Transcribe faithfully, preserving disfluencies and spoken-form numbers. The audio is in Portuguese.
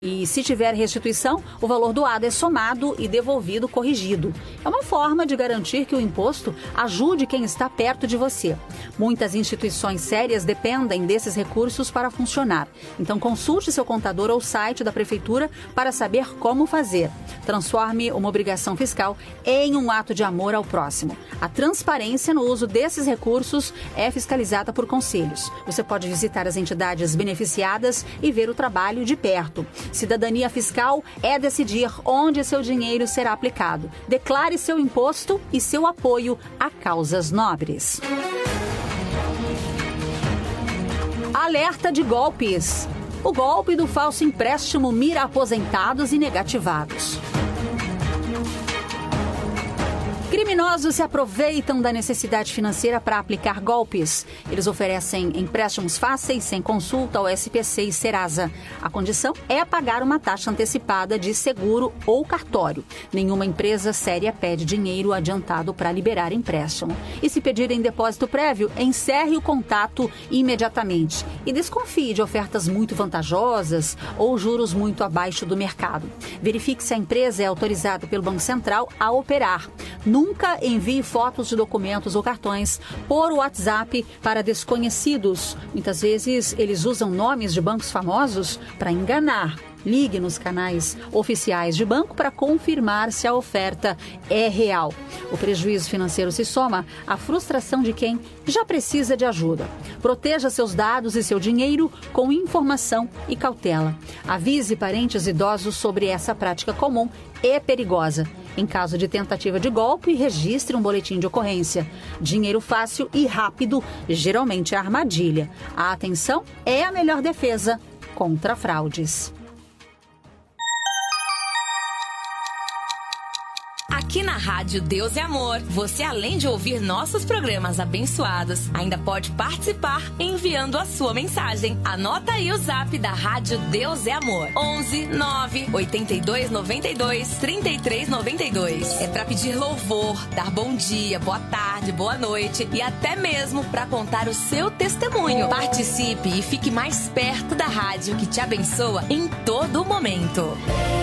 E se tiver restituição, o valor doado é somado e devolvido corrigido. É uma forma de garantir que o imposto ajude quem está perto de você. Muitas instituições sérias dependem desses recursos para funcionar. Então consulte seu contador ou o site da Prefeitura para saber como fazer. Transforme uma obrigação fiscal em um ato de amor ao próximo. A transparência no uso desses recursos é fiscalizada por conselhos. Você pode visitar as entidades beneficiadas e ver o trabalho de perto. Cidadania fiscal é decidir onde seu dinheiro será aplicado. Declare seu imposto e seu apoio a causas nobres. Alerta de golpes. O golpe do falso empréstimo mira aposentados e negativados. Criminosos se aproveitam da necessidade financeira para aplicar golpes. Eles oferecem empréstimos fáceis, sem consulta ao S P C e Serasa. A condição é pagar uma taxa antecipada de seguro ou cartório. Nenhuma empresa séria pede dinheiro adiantado para liberar empréstimo. E se pedirem depósito prévio, encerre o contato imediatamente. E desconfie de ofertas muito vantajosas ou juros muito abaixo do mercado. Verifique se a empresa é autorizada pelo Banco Central a operar. Nunca envie fotos de documentos ou cartões por WhatsApp para desconhecidos. Muitas vezes eles usam nomes de bancos famosos para enganar. Ligue nos canais oficiais de banco para confirmar se a oferta é real. O prejuízo financeiro se soma à frustração de quem já precisa de ajuda. Proteja seus dados e seu dinheiro com informação e cautela. Avise parentes idosos sobre essa prática comum e perigosa. Em caso de tentativa de golpe, registre um boletim de ocorrência. Dinheiro fácil e rápido geralmente é armadilha. A atenção é a melhor defesa contra fraudes. Aqui na Rádio Deus é Amor, você além de ouvir nossos programas abençoados, ainda pode participar enviando a sua mensagem. Anota aí o zap da Rádio Deus é Amor. onze nove oitenta e dois noventa e dois trinta e três noventa e dois. É para pedir louvor, dar bom dia, boa tarde, boa noite e até mesmo para contar o seu testemunho. Participe e fique mais perto da rádio que te abençoa em todo momento.